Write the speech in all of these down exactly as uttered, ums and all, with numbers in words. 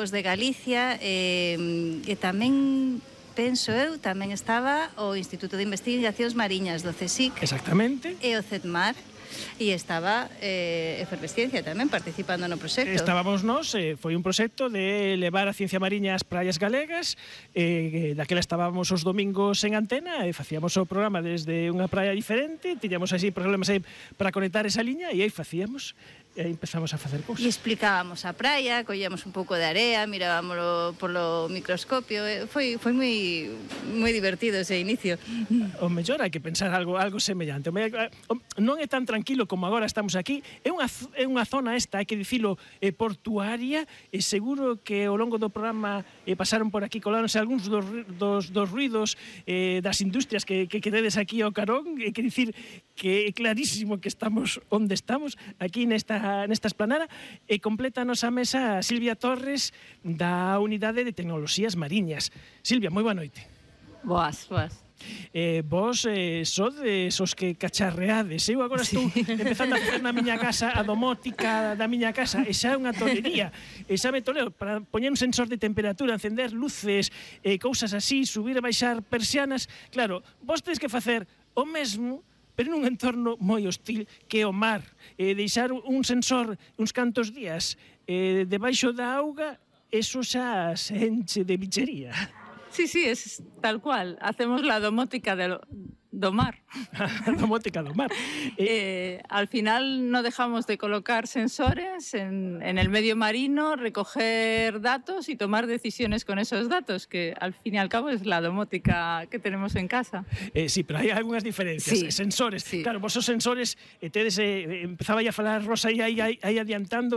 Campos de Galicia, e, e tamén, penso eu, tamén estaba o Instituto de Investigacións Mariñas do CSIC. Exactamente. E o CEDMAR. E estaba eh, Efervesciencia tamén participando no proxecto. Estábamos nós, eh, foi un proxecto de levar a ciencia mariña ás praias galegas, eh, daquela estábamos os domingos en antena e facíamos o programa desde unha praia diferente, tiñamos así problemas aí para conectar esa liña e aí facíamos, e aí empezamos a facer cousas. E explicábamos a praia, collíamos un pouco de area, mirábamoslo polo microscopio, eh, foi foi moi moi divertido ese inicio. O mellor hai que pensar algo algo semellante. O mellor, non é tan tranquilo como agora estamos aquí. É unha é unha zona esta, hai que dicilo, eh, portuaria, e seguro que ao longo do programa eh, pasaron por aquí, coláronse algúns dos, dos, dos ruidos eh, das industrias que, que queredes aquí ao carón, e que dicir que é clarísimo que estamos onde estamos, aquí nesta nesta esplanada, e completa a nosa mesa Silvia Torres da Unidade de Tecnoloxías Mariñas. Silvia, moi boa noite. Boas, boas. Eh, vos eh, sodes os que cacharreades. Eu agora estou sí. empezando a facer na miña casa a domótica da miña casa, e xa é unha tolería. E xa me toleo para poñer un sensor de temperatura, encender luces, e eh, cousas así, subir e baixar persianas. Claro, vos tedes que facer o mesmo, pero nun entorno moi hostil que é o mar. Eh, deixar un sensor uns cantos días eh, debaixo da auga, eso xa se enche de bichería. Sí, sí, es tal cual. Hacemos la domótica de lo, do mar. La domótica do mar. Eh, al final no dejamos de colocar sensores en, en el medio marino, recoger datos y tomar decisiones con esos datos, que al fin y al cabo es la domótica que tenemos en casa. Eh, sí, pero hai algunhas diferencias. Sí, sensores. Sí. Claro, vos os sensores, eh, tedes, eh, empezaba a falar Rosa aí, aí, aí adiantando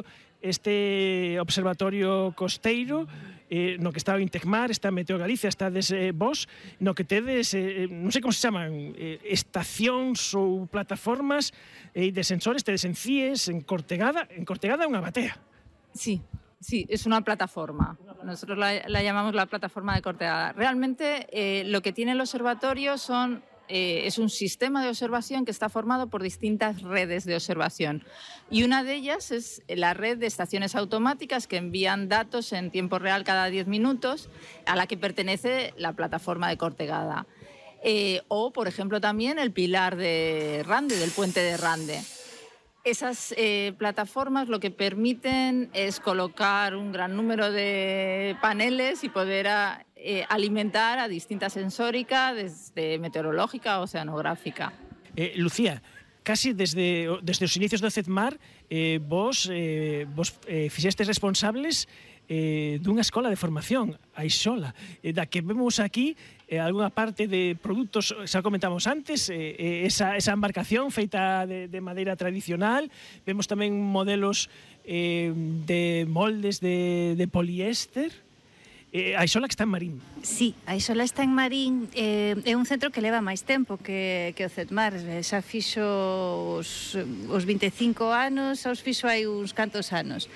este observatorio costeiro, eh, no que está o Intecmar, está Meteo Galicia, está des eh, vos, no que tedes, eh, non sei como se chaman, eh, estacións ou plataformas eh, de sensores, tedes en CIES, en Cortegada, en Cortegada é unha batea. Sí, sí, es una plataforma. Nosotros la, la llamamos la plataforma de Cortegada. Realmente eh, lo que tiene el observatorio son Eh, es un sistema de observación que está formado por distintas redes de observación, y una de ellas es la red de estaciones automáticas que envían datos en tiempo real cada diez minutos, a la que pertenece la plataforma de Cortegada. Eh, o, por ejemplo, también el pilar de Rande, del puente de Rande. Esas eh, plataformas lo que permiten es colocar un gran número de paneles y poder a, eh, alimentar a distintas sensóricas, desde meteorológica o oceanográfica. Eh, Lucía, casi desde, desde os inicios do CEDMAR, eh, vos, eh, vos eh, fixestes responsables eh, dunha escola de formación, a Aixola, eh, da que vemos aquí eh, alguna parte de produtos, xa comentamos antes, eh, esa, esa embarcación feita de, de madeira tradicional, vemos tamén modelos eh, de moldes de, de poliéster. Eh, a Aixola que está en Marín. Sí, a Aixola está en Marín, eh, é un centro que leva máis tempo que, que o CEDMAR, xa fixo os, os vinte e cinco anos, xa os fixo hai uns cantos anos.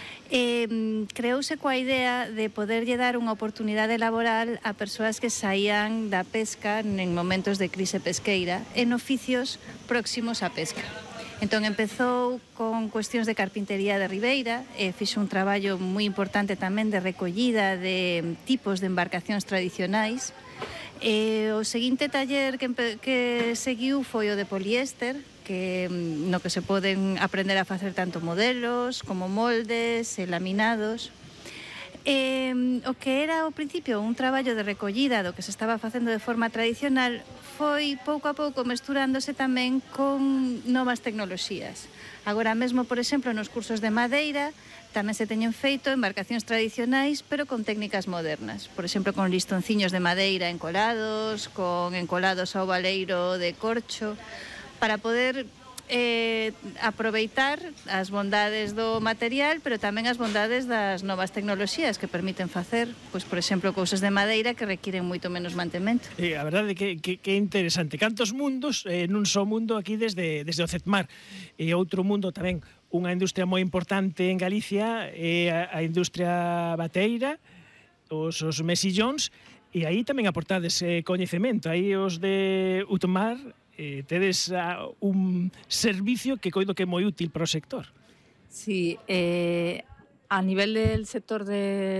Eh, creouse coa idea de poderlle dar unha oportunidade laboral a persoas que saían da pesca en momentos de crise pesqueira en oficios próximos á pesca. Entón empezou con cuestións de carpintería de ribeira, e fixo un traballo moi importante tamén de recollida de tipos de embarcacións tradicionais. E o seguinte taller que, que seguiu foi o de poliéster, que no que se poden aprender a facer tanto modelos como moldes e laminados. E, o que era ao principio un traballo de recollida do que se estaba facendo de forma tradicional foi pouco a pouco mesturándose tamén con novas tecnoloxías. Agora mesmo, por exemplo, nos cursos de madeira tamén se teñen feito embarcacións tradicionais, pero con técnicas modernas. Por exemplo, con listonciños de madeira encolados, con encolados ao baleiro de corcho, para poder eh, aproveitar as bondades do material, pero tamén as bondades das novas tecnoloxías que permiten facer, pois, por exemplo, cousas de madeira que requiren moito menos mantemento. Eh, a verdade que, que, que interesante. Cantos mundos eh, nun só mundo aquí desde, desde o CEDMAR. E outro mundo tamén, unha industria moi importante en Galicia, é a, a industria bateira, os, os mesillóns, e aí tamén aportades eh, coñecemento. Aí os de Utmar eh, tedes uh, un servicio que coido que é moi útil para o sector. Sí, eh, a nivel del sector de